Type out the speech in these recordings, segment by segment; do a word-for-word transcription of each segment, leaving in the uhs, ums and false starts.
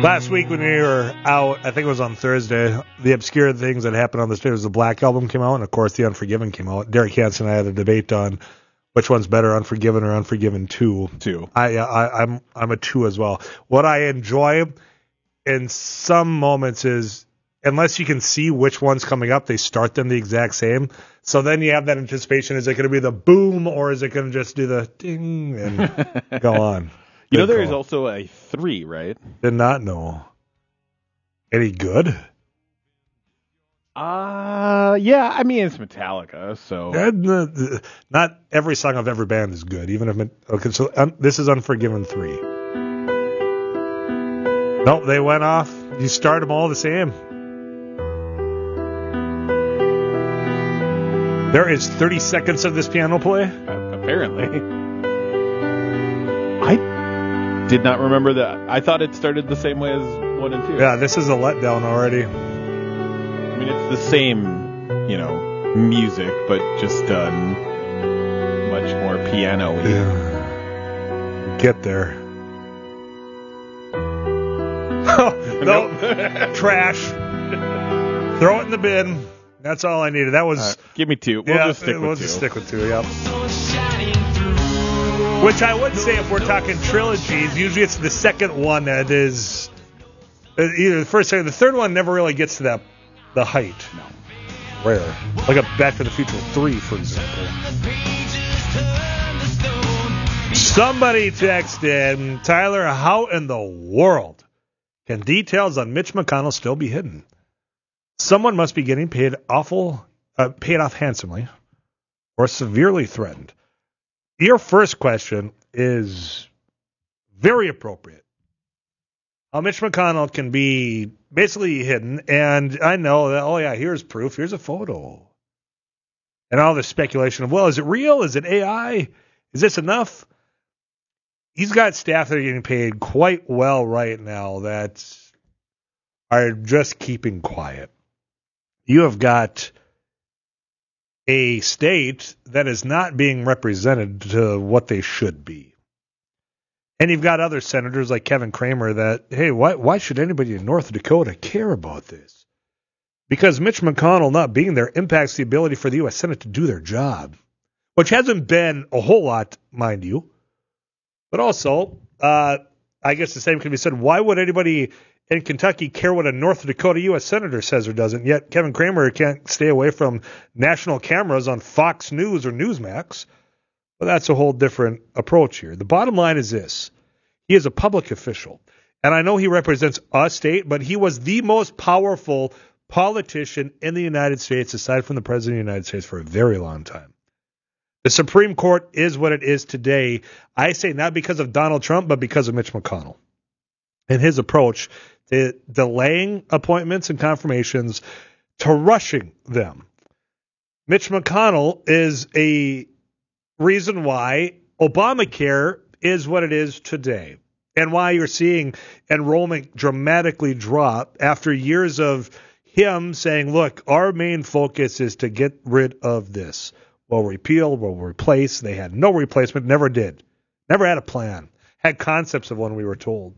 Last week when we were out, I think it was on Thursday, the obscure things that happened on the stage was the Black Album came out, and of course the Unforgiven came out. Derek Hansen and I had a debate on which one's better, Unforgiven or Unforgiven two. Two. I, I, I'm I'm a two as well. What I enjoy in some moments is, unless you can see which one's coming up, they start them the exact same. So then you have that anticipation. Is it going to be the boom, or is it going to just do the ding and go on? You know, Good there is call. also a three, right? Did not know. Any good? Uh, yeah, I mean, it's Metallica, so. Uh, the- the- Not every song of every band is good. Even if it, okay, so um, this is Unforgiven three. Nope, they went off. You start them all the same. There is thirty seconds of this piano play. Uh, apparently. I did not remember that. I thought it started the same way as one and two. Yeah, this is a letdown already. I mean, it's the same, you know, music, but just done much more piano-y. Yeah. Get there. Oh, no. Trash. Throw it in the bin. That's all I needed. That was... Uh, give me two. We'll yeah, just stick with we'll two. just stick with two, yep. Which I would say, if we're talking trilogies, usually it's the second one that is... Either the first or the third one never really gets to that the height. No. Rare. Like a Back to the Future three, for example. Somebody texted, Tyler, how in the world can details on Mitch McConnell still be hidden? Someone must be getting paid awful, uh, paid off handsomely, or severely threatened. Your first question is very appropriate. How Mitch McConnell can be basically hidden, and I know that, oh yeah, here's proof, here's a photo. And all this speculation of, well, is it real? Is it A I? Is this enough? He's got staff that are getting paid quite well right now that are just keeping quiet. You have got a state that is not being represented to what they should be. And you've got other senators like Kevin Cramer that, hey, why, why should anybody in North Dakota care about this? Because Mitch McConnell not being there impacts the ability for the U S Senate to do their job, which hasn't been a whole lot, mind you. But also, uh, I guess the same can be said, why would anybody in Kentucky care what a North Dakota U S Senator says or doesn't? Yet Kevin Cramer can't stay away from national cameras on Fox News or Newsmax. Well, that's a whole different approach here. The bottom line is this. He is a public official. And I know he represents a state, but he was the most powerful politician in the United States, aside from the President of the United States, for a very long time. The Supreme Court is what it is today. I say not because of Donald Trump, but because of Mitch McConnell and his approach to delaying appointments and confirmations to rushing them. Mitch McConnell is a reason why Obamacare is what it is today, and why you're seeing enrollment dramatically drop after years of him saying, look, our main focus is to get rid of this. We'll repeal, we'll replace. They had no replacement, never did. Never had a plan. Had concepts of one, we were told.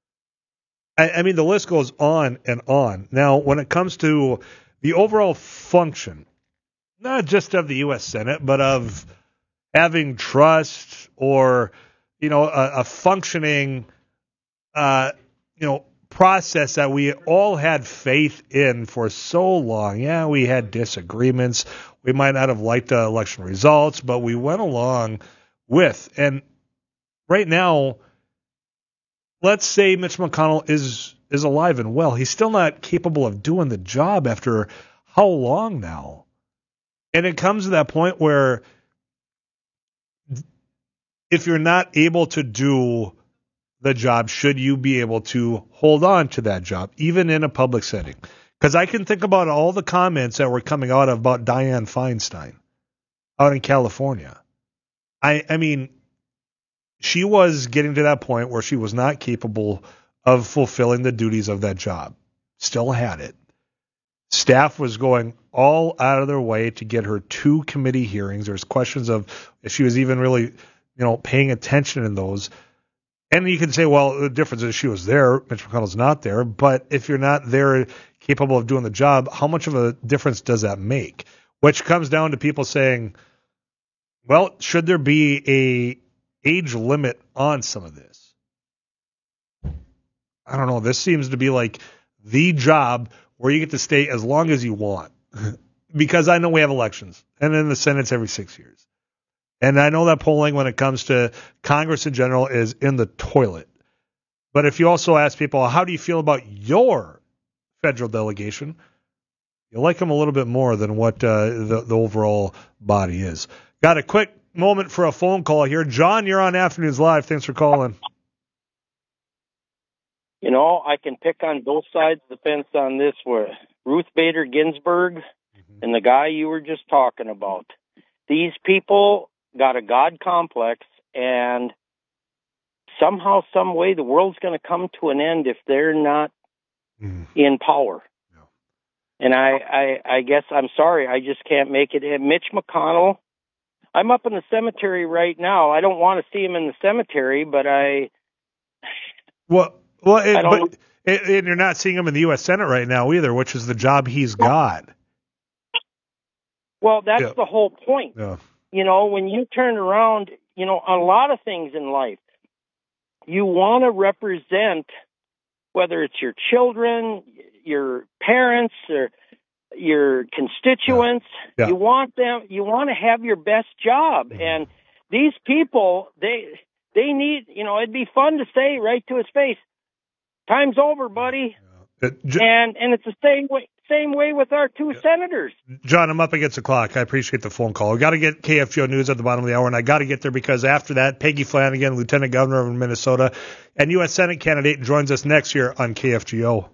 I, I mean, the list goes on and on. Now, when it comes to the overall function, not just of the U S Senate, but of having trust or, you know, a, a functioning, uh, you know, process that we all had faith in for so long. Yeah, we had disagreements. We might not have liked the election results, but we went along with. And right now, let's say Mitch McConnell is is alive and well. He's still not capable of doing the job after how long now? And it comes to that point where if you're not able to do the job, should you be able to hold on to that job, even in a public setting? Because I can think about all the comments that were coming out about Dianne Feinstein out in California. I, I mean, she was getting to that point where she was not capable of fulfilling the duties of that job. Still had it. Staff was going all out of their way to get her two committee hearings. There's questions of if she was even really, you know, paying attention in those. And you can say, well, the difference is she was there, Mitch McConnell's not there. But if you're not there capable of doing the job, how much of a difference does that make? Which comes down to people saying, well, should there be a age limit on some of this? I don't know. This seems to be like the job where you get to stay as long as you want. Because I know we have elections, and then the Senate's every six years. And I know that polling when it comes to Congress in general is in the toilet. But if you also ask people, how do you feel about your federal delegation? You like them a little bit more than what uh, the, the overall body is. Got a quick moment for a phone call here. John, you're on Afternoons Live. Thanks for calling. You know, I can pick on both sides of the fence on this with Ruth Bader Ginsburg mm-hmm. and the guy you were just talking about. These people got a God complex, and somehow, some way, the world's going to come to an end if they're not mm-hmm. in power. Yeah. And I, I, I guess I'm sorry, I just can't make it. And Mitch McConnell, I'm up in the cemetery right now. I don't want to see him in the cemetery, but I... Well, well, it, but it, and you're not seeing him in the U S Senate right now either, which is the job he's got. Well, that's yeah. the whole point. Yeah. You know, when you turn around, you know, a lot of things in life, you want to represent, whether it's your children, your parents, or your constituents, yeah. Yeah. you want them, you want to have your best job. Mm-hmm. And these people, they, they need, you know, it'd be fun to say right to his face, time's over, buddy. Yeah. It, j- and, and it's the same way. Same way with our two yeah. senators. John, I'm up against the clock. I appreciate the phone call. We got to get K F G O News at the bottom of the hour, and I got to get there because after that, Peggy Flanagan, Lieutenant Governor of Minnesota, and U S Senate candidate, joins us next year on K F G O.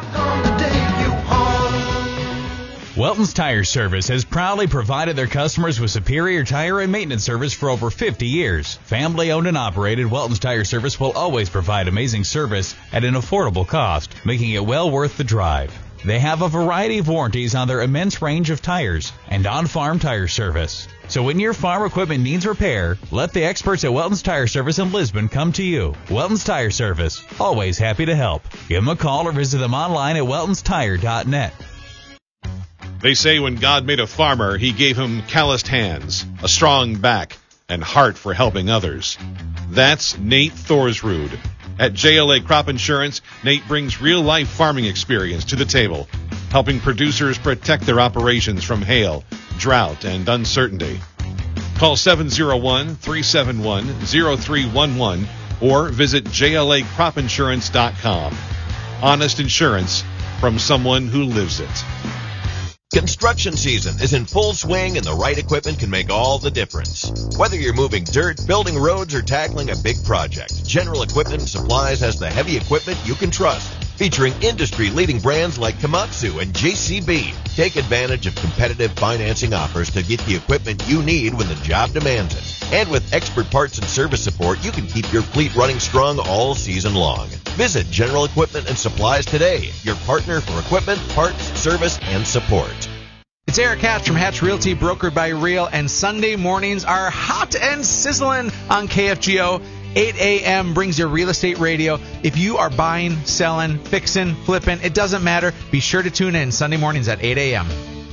Welton's Tire Service has proudly provided their customers with superior tire and maintenance service for over fifty years. Family owned and operated, Welton's Tire Service will always provide amazing service at an affordable cost, making it well worth the drive. They have a variety of warranties on their immense range of tires and on-farm tire service. So when your farm equipment needs repair, let the experts at Welton's Tire Service in Lisbon come to you. Welton's Tire Service, always happy to help. Give them a call or visit them online at weltons tire dot net. They say when God made a farmer, he gave him calloused hands, a strong back, and heart for helping others. That's Nate Thorsrud. At J L A Crop Insurance, Nate brings real-life farming experience to the table, helping producers protect their operations from hail, drought, and uncertainty. Call seven oh one, three seven one, oh three one one or visit J L A crop insurance dot com. Honest insurance from someone who lives it. Construction season is in full swing, and the right equipment can make all the difference. Whether you're moving dirt, building roads, or tackling a big project, General Equipment and Supplies has the heavy equipment you can trust. Featuring industry-leading brands like Komatsu and J C B. Take advantage of competitive financing offers to get the equipment you need when the job demands it. And with expert parts and service support, you can keep your fleet running strong all season long. Visit General Equipment and Supplies today, your partner for equipment, parts, service, and support. It's Eric Hatch from Hatch Realty, brokered by Real, and Sunday mornings are hot and sizzling on K F G O. eight a.m. brings your real estate radio. If you are buying, selling, fixing, flipping, it doesn't matter. Be sure to tune in Sunday mornings at eight a.m.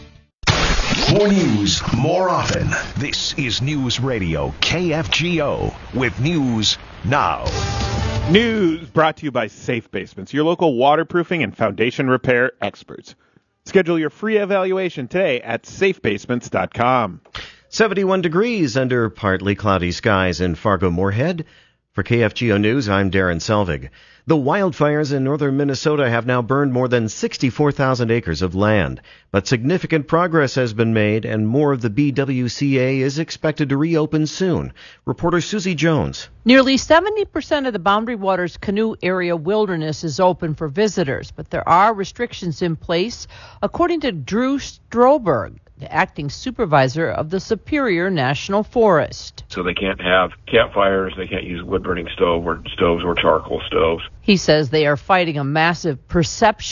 More news, more often. This is News Radio K F G O with News Now. News brought to you by Safe Basements, your local waterproofing and foundation repair experts. Schedule your free evaluation today at safe basements dot com. seventy-one degrees under partly cloudy skies in Fargo-Moorhead. For K F G O News, I'm Darren Selvig. The wildfires in northern Minnesota have now burned more than sixty-four thousand acres of land. But significant progress has been made, and more of the B W C A is expected to reopen soon. Reporter Susie Jones. Nearly seventy percent of the Boundary Waters Canoe Area Wilderness is open for visitors, but there are restrictions in place, according to Drew Stroberg, the acting supervisor of the Superior National Forest. So they can't have campfires, they can't use wood-burning stove or stoves or charcoal stoves. He says they are fighting a massive perception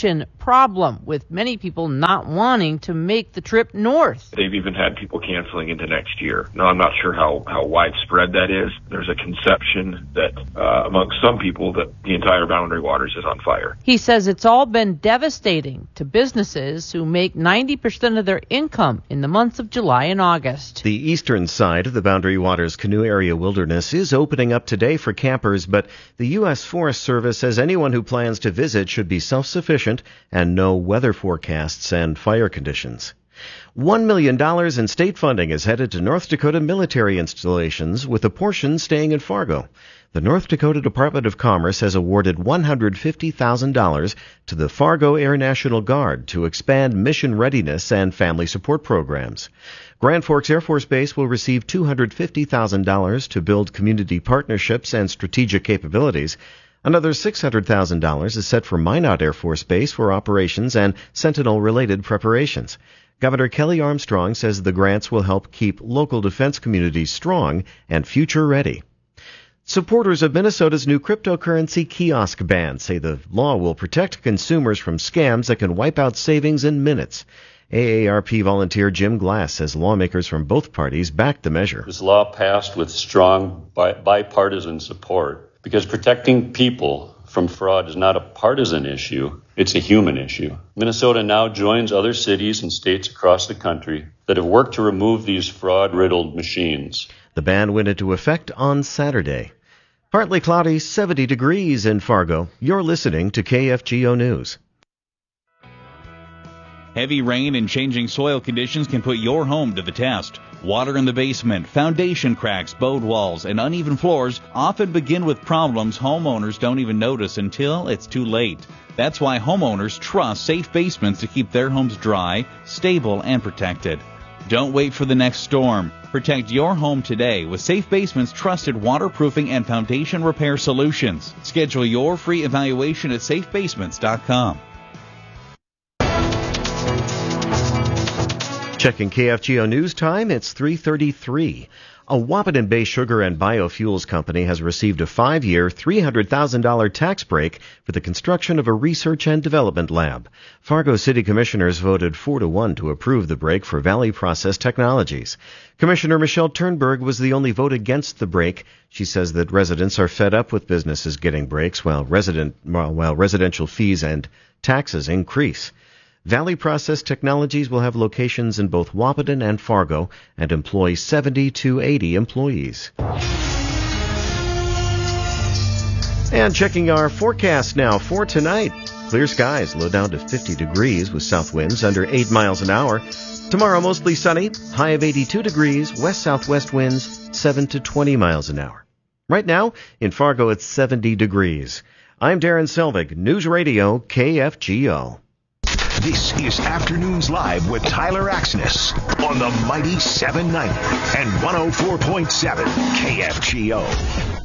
problem, with many people not wanting to make the trip north. They've even had people canceling into next year. Now, I'm not sure how, how widespread that is. There's a conception that uh, among some people that the entire Boundary Waters is on fire. He says it's all been devastating to businesses who make ninety percent of their income in the months of July and August. The eastern side of the Boundary Waters Canoe Area Wilderness is opening up today for campers, but the U S Forest Service says anyone who plans to visit should be self-sufficient and know weather forecasts and fire conditions. One million dollars in state funding is headed to North Dakota military installations, with a portion staying in Fargo. The North Dakota Department of Commerce has awarded one hundred fifty thousand dollars to the Fargo Air National Guard to expand mission readiness and family support programs. Grand Forks Air Force Base will receive two hundred fifty thousand dollars to build community partnerships and strategic capabilities. Another six hundred thousand dollars is set for Minot Air Force Base for operations and Sentinel-related preparations. Governor Kelly Armstrong says the grants will help keep local defense communities strong and future-ready. Supporters of Minnesota's new cryptocurrency kiosk ban say the law will protect consumers from scams that can wipe out savings in minutes. A A R P volunteer Jim Glass says lawmakers from both parties backed the measure. This law passed with strong bi- bipartisan support because protecting people from fraud is not a partisan issue, it's a human issue. Minnesota now joins other cities and states across the country that have worked to remove these fraud-riddled machines. The ban went into effect on Saturday. Partly cloudy, seventy degrees in Fargo. You're listening to K F G O News. Heavy rain and changing soil conditions can put your home to the test. Water in the basement, foundation cracks, bowed walls, and uneven floors often begin with problems homeowners don't even notice until it's too late. That's why homeowners trust Safe Basements to keep their homes dry, stable, and protected. Don't wait for the next storm. Protect your home today with Safe Basements' trusted waterproofing and foundation repair solutions. Schedule your free evaluation at safe basements dot com. Checking K F G O News Time, it's three thirty-three. A Wahpeton Bay Sugar and Biofuels Company has received a five-year, three hundred thousand dollars tax break for the construction of a research and development lab. Fargo City Commissioners voted four to one to approve the break for Valley Process Technologies. Commissioner Michelle Turnberg was the only vote against the break. She says that residents are fed up with businesses getting breaks while resident while residential fees and taxes increase. Valley Process Technologies will have locations in both Wahpeton and Fargo and employ seventy to eighty employees. And checking our forecast now for tonight. Clear skies, low down to fifty degrees with south winds under eight miles an hour. Tomorrow mostly sunny, high of eighty-two degrees, west-southwest winds seven to twenty miles an hour. Right now, in Fargo, it's seventy degrees. I'm Darren Selvig, News Radio K F G O. This is Afternoons Live with Tyler Axness on the mighty seven ninety and one oh four point seven K F G O.